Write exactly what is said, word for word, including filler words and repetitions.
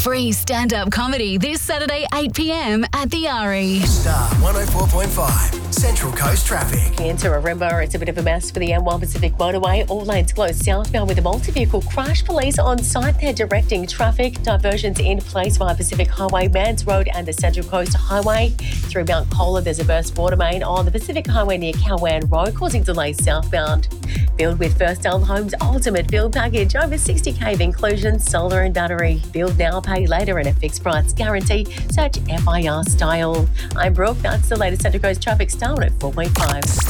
Free stand-up comedy this Saturday, eight p m at the R E. Star one oh four point five, Central Coast Traffic. Into Ourimbah, it's a bit of a mess for the M one Pacific motorway. All lanes closed southbound with a multi-vehicle crash. Police on site, they're directing traffic. Diversions in place via Pacific Highway, Mans Road and the Central Coast Highway. Through Mount Colah, there's a burst water main on the Pacific Highway near Cowan Road, causing delays southbound. Build with First Elm Homes Ultimate Build Package. Over sixty k of inclusion, solar and battery. Build now, pay later and a fixed price guarantee. Search F I R Style. I'm Brooke. That's the latest Central Coast traffic. Star at four point five.